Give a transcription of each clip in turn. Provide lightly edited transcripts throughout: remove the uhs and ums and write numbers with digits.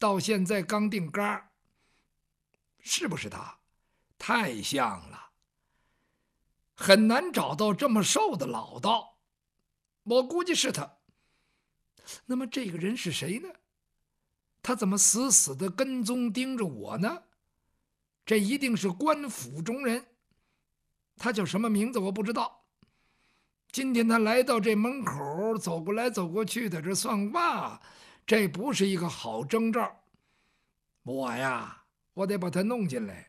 到现在刚定杆，是不是他？太像了，很难找到这么瘦的老道。我估计是他。那么这个人是谁呢？他怎么死死地跟踪盯着我呢？这一定是官府中人。他叫什么名字我不知道。今天他来到这门口，走过来走过去的，这算卦，这不是一个好征兆。我得把他弄进来，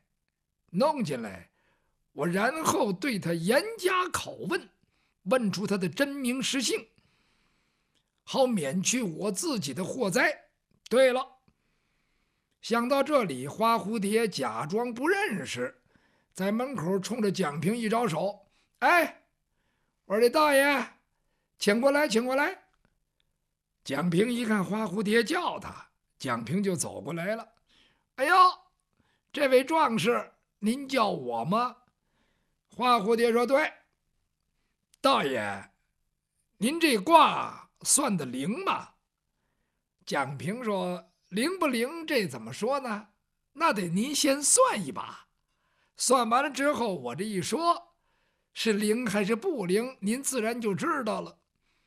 我然后对他严加拷问，问出他的真名实姓，好免去我自己的祸灾。对了，想到这里，花蝴蝶假装不认识，在门口冲着蒋平一招手：“哎，我说这大爷，请过来，请过来。”蒋平一看花蝴蝶叫他，蒋平就走过来了。“哎呦，这位壮士，您叫我吗？”花蝴蝶说：“对。”“大爷，您这卦算得灵吗？”蒋平说：“灵不灵，这怎么说呢？那得您先算一把，算完了之后，我这一说，是灵还是不灵，您自然就知道了。”“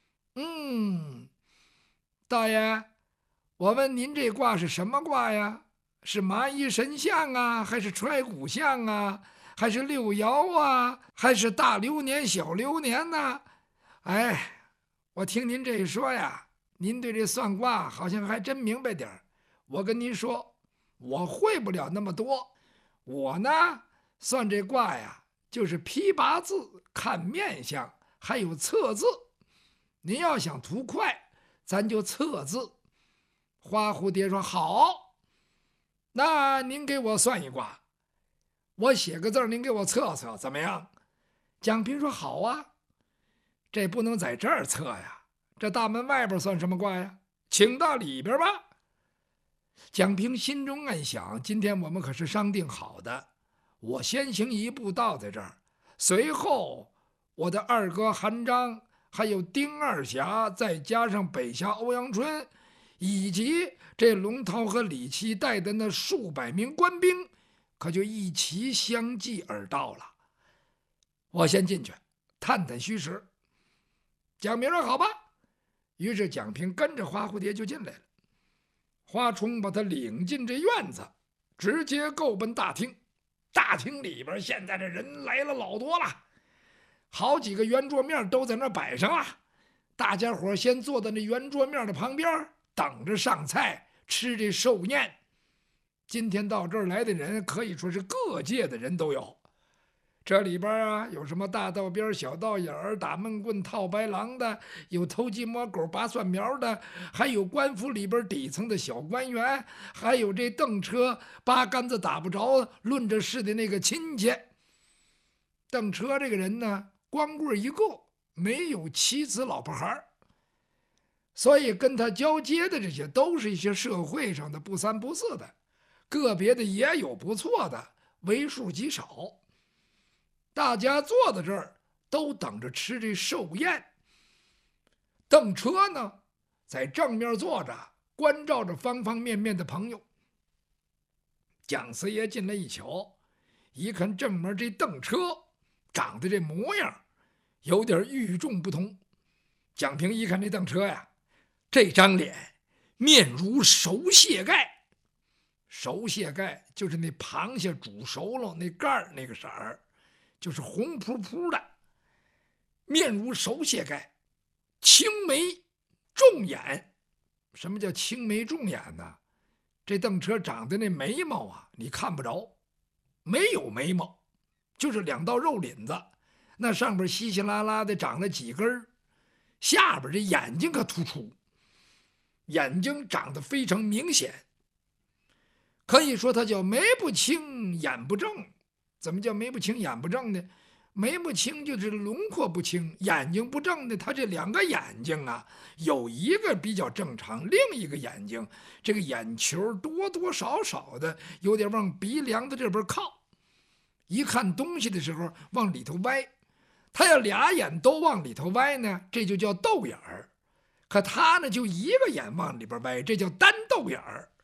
大爷，我问您这卦是什么卦呀？是麻衣神相啊，还是揣骨相啊，还是六爻啊，还是大流年小流年呢？”哎，我听您这一说呀，您对这算卦好像还真明白点儿。我跟您说，我会不了那么多。我呢，算这卦呀，就是批八字、看面相，还有测字。您要想图快，咱就测字。花蝴蝶说：“好，那您给我算一卦，我写个字您给我测测，怎么样？”蒋平说：“好啊。”“这不能在这儿测呀，这大门外边算什么卦呀？请到里边吧。”蒋平心中暗想：今天我们可是商定好的，我先行一步到在这儿，随后我的二哥韩章，还有丁二侠，再加上北侠欧阳春，以及这龙涛和李琦带的那数百名官兵，可就一齐相继而到了。我先进去探探虚实。蒋平说：“好吧。”于是蒋平跟着花蝴蝶就进来了。花冲把他领进这院子，直接够奔大厅。大厅里边现在这人来了老多了，好几个圆桌面都在那摆上了。大家伙先坐在那圆桌面的旁边，等着上菜吃这寿宴。今天到这儿来的人可以说是各界的人都有。这里边啊，有什么大道边、小道眼儿、打闷棍、套白狼的，有偷鸡摸狗、拔蒜苗的，还有官府里边底层的小官员，还有这蹬车八竿子打不着、论着事的那个亲戚。蹬车这个人呢，光棍一个，没有妻子老婆孩，所以跟他交接的这些都是一些社会上的不三不四的，个别的也有不错的，为数极少。大家坐在这儿都等着吃这寿宴。邓车呢，在正面坐着，关照着方方面面的朋友。蒋四爷进来一瞧，一看正门这邓车长得这模样有点与众不同。蒋平一看这邓车呀，这张脸面如熟蟹盖，熟蟹盖就是那螃蟹煮熟了那盖儿那个色儿，就是红扑扑的，面如熟蟹盖，青眉重眼。什么叫青眉重眼呢？这邓车长的那眉毛啊，你看不着，没有眉毛，就是两道肉领子，那上边稀稀拉拉的长了几根，下边这眼睛可突出，眼睛长得非常明显，可以说他叫眉不清眼不正。怎么叫眉不清眼不正呢？眉不清就是轮廓不清，眼睛不正的，他这两个眼睛啊，有一个比较正常，另一个眼睛这个眼球多多少少的有点往鼻梁的这边靠，一看东西的时候往里头歪。他要俩眼都往里头歪呢，这就叫豆眼儿，可他呢就一个眼往里边歪，这叫单豆眼儿。